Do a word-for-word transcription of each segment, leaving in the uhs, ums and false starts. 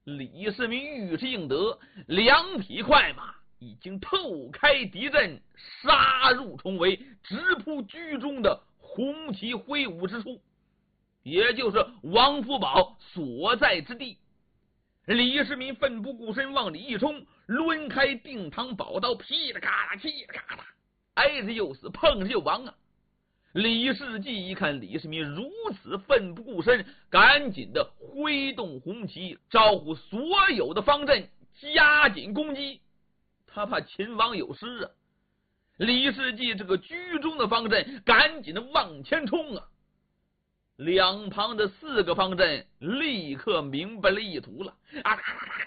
李世民、尉迟敬德两匹快马已经透开敌阵，杀入重围，直扑居中的红旗挥舞之处，也就是王福宝所在之地。李世民奋不顾身往里一冲，抡开定堂宝刀，噼里咔啦，噼里咔啦，挨着又死，碰着又亡啊！李世济一看李世民如此奋不顾身，赶紧的挥动红旗，招呼所有的方阵加紧攻击，他怕秦王有失啊！李世济这个居中的方阵赶紧的往前冲啊！两旁的四个方阵立刻明白了意图了啊！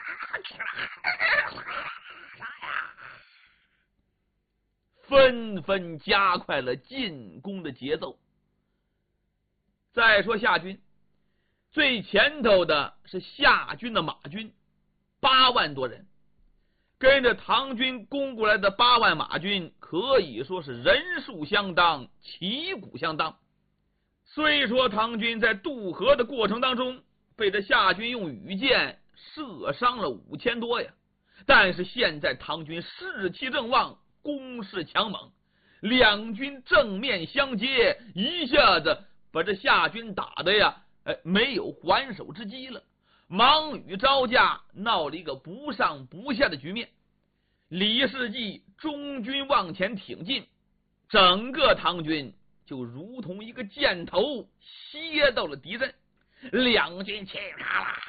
纷纷加快了进攻的节奏。再说夏军，最前头的是夏军的马军，八万多人，跟着唐军攻过来的八万马军可以说是人数相当，旗鼓相当。虽说唐军在渡河的过程当中被这夏军用羽箭射伤了五千多呀，但是现在唐军士气正旺，攻势强猛，两军正面相接，一下子把这夏军打的呀，哎，没有还手之机了。忙与招架闹了一个不上不下的局面。李世济中军往前挺进，整个唐军就如同一个箭头歇到了敌阵，两军切咔啦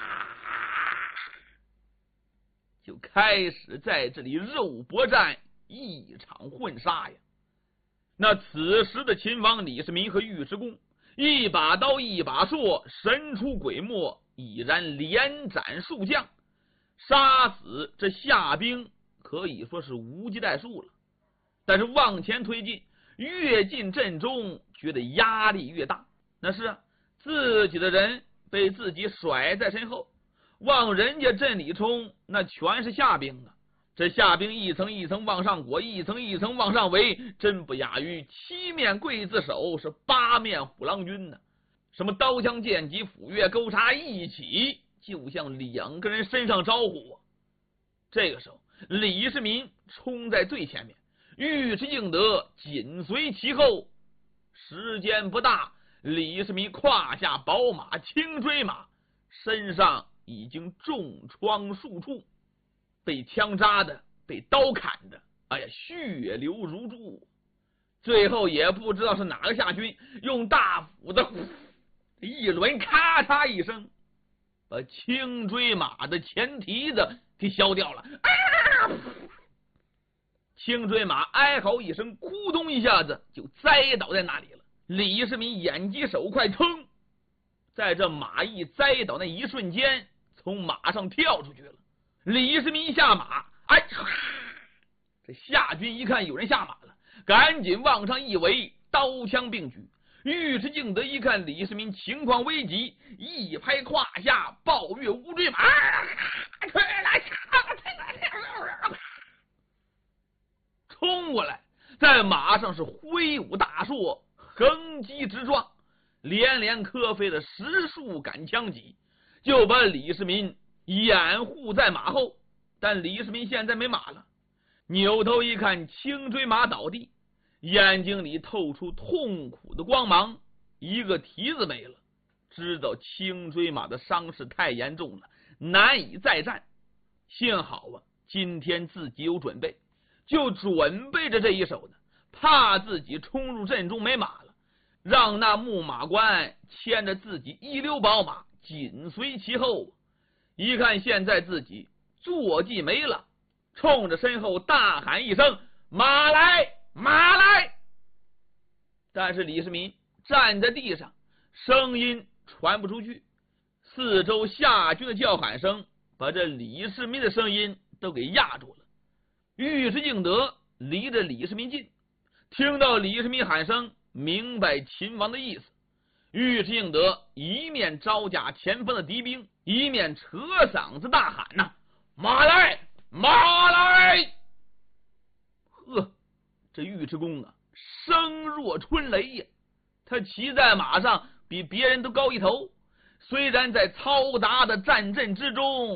就开始在这里肉搏战，一场混杀呀！那此时的秦王李世民和尉迟恭，一把刀一把槊，神出鬼没，已然连斩数将，杀死这夏兵可以说是无计待数了。但是往前推进，越进阵中，觉得压力越大。那是啊，自己的人被自己甩在身后，往人家阵里冲，那全是夏兵啊！这夏兵一层一层往上裹，一层一层往上围，真不亚于七面刽子手，是八面虎狼军呢、啊。什么刀枪剑戟斧钺钩叉一起，就像两个人身上招呼、啊。这个时候，李世民冲在最前面，尉迟敬德紧随其后。时间不大，李世民胯下宝马轻追马，身上已经重创数处，被枪扎的，被刀砍的，哎呀，血流如注。最后也不知道是哪个夏军用大斧子一轮，咔嚓一声，把轻追马的前蹄子给削掉了。啊！轻追马哀嚎一声，咕咚一下子就栽倒在那里了。李世民眼疾手快，腾，在这马一栽倒那一瞬间，从马上跳出去了。李世民一下马，哎，这夏军一看有人下马了，赶紧往上一围，刀枪并举。尉迟敬德一看李世民情况危急，一拍胯下，抱月乌骓马，冲过来，在马上是挥舞大槊，横击直撞，连连磕飞了十数杆枪戟，就把李世民掩护在马后。但李世民现在没马了，扭头一看，轻追马倒地，眼睛里透出痛苦的光芒，一个蹄子没了，知道轻追马的伤势太严重了，难以再战。幸好啊，今天自己有准备，就准备着这一手呢，怕自己冲入阵中没马了，让那牧马官牵着自己一溜宝马紧随其后。一看现在自己坐骑没了，冲着身后大喊一声：马来，马来！但是李世民站在地上，声音传不出去，四周夏军的叫喊声把这李世民的声音都给压住了。尉迟敬德离着李世民近，听到李世民喊声，明白秦王的意思。尉迟敬德一面招架前方的敌兵，一面扯嗓子大喊呐、啊：马来，马来！呵，这尉迟恭啊，声若春雷呀！他骑在马上比别人都高一头，虽然在嘈杂的战阵之中